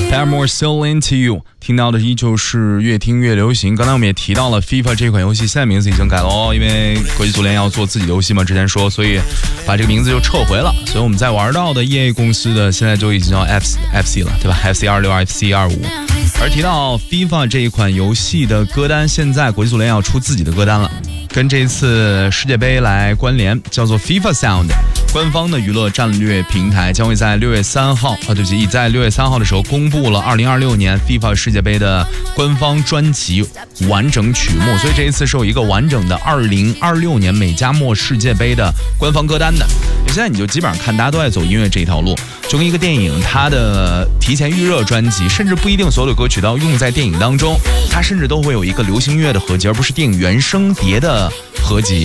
Paramore Still Into You， 听到的依旧是越听越流行。刚才我们也提到了 FIFA 这款游戏，现在名字已经改了哦，因为国际足联要做自己的游戏嘛，之前说，所以把这个名字就撤回了。所以我们在玩到的 EA 公司的现在就已经叫 FC 了，对吧？ FC26、FC25。而提到 FIFA 这一款游戏的歌单，现在国际足联要出自己的歌单了，跟这次世界杯来关联，叫做 FIFA Sound。官方的娱乐战略平台将会在6月3号，在6月3号的时候公布了2026年 FIFA 世界杯的官方专辑完整曲目，所以这一次是有一个完整的2026年美加墨世界杯的官方歌单的。现在你就基本上看大家都在走音乐这一条路，就跟一个电影它的提前预热专辑，甚至不一定所有的歌曲都要用在电影当中，它甚至都会有一个流行乐的合集，而不是电影原声碟的合集。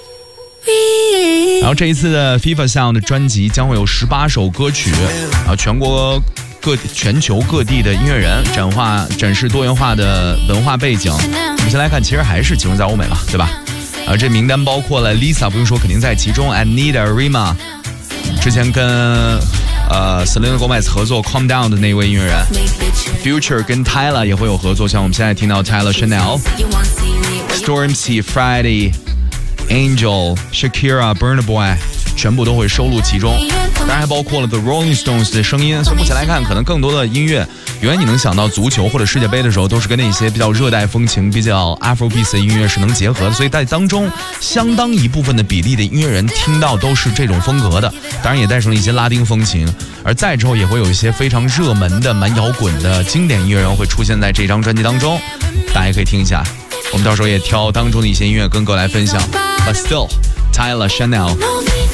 然后这一次的 FIFA Sound 专辑将会有18首歌曲，然后全球各地的音乐人展示多元化的文化背景。我们先来看，其实还是集中在欧美嘛，对吧？这名单包括了 Lisa， 不用说肯定在其中， Anita Rima， 之前跟Selena Gomez 合作 Calm Down 的那位音乐人， Future 跟 Tyla 也会有合作，像我们现在听到 Tyla Chanel、Stormzy、Friday、Angel、Shakira、Burna Boy 全部都会收录其中，当然还包括了 The Rolling Stones 的声音。所以目前来看，可能更多的音乐，原来你能想到足球或者世界杯的时候，都是跟那些比较热带风情、比较 Afrobeat 的音乐是能结合的，所以在当中相当一部分的比例的音乐人听到都是这种风格的，当然也带上了一些拉丁风情。而再之后也会有一些非常热门的蛮摇滚的经典音乐人会出现在这张专辑当中，大家可以听一下。我们到时候也挑当中的一些音乐跟各位来分享。But still, Tyla Chanel